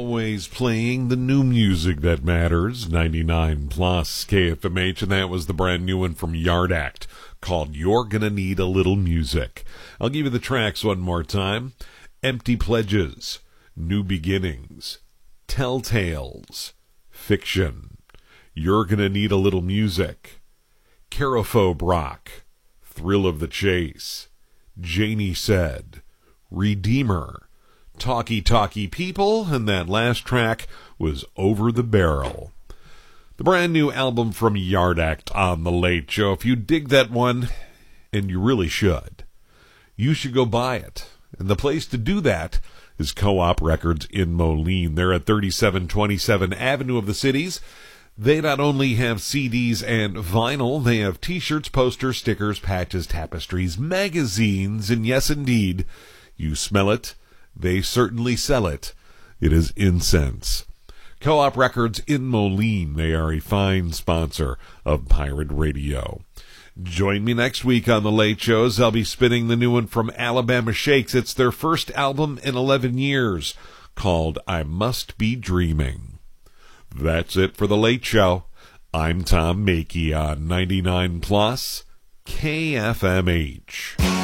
Always playing the new music that matters, 99 plus KFMH, and that was the brand new one from Yard Act called You're Gonna Need a Little Music. I'll give you the tracks one more time. Empty Pledges, New Beginnings, Telltales, Fiction, You're Gonna Need a Little Music, Caraphobe Rock, Thrill of the Chase, Janie Said, Redeemer, Talkie Talkie People, and that last track was Over the Barrel. The brand new album from Yard Act on The Late Show. If you dig that one, and you really should, you should go buy it. And the place to do that is Co-op Records in Moline. They're at 3727 Avenue of the Cities. They not only have CDs and vinyl, they have t-shirts, posters, stickers, patches, tapestries, magazines, and yes, indeed, you smell it, they certainly sell it. It is incense. Co-op Records in Moline. They are a fine sponsor of Pirate Radio. Join me next week on The Late Shows. I'll be spinning the new one from Alabama Shakes. It's their first album in 11 years, called I Must Be Dreaming. That's it for The Late Show. I'm Tom Mackey on 99 Plus KFMH.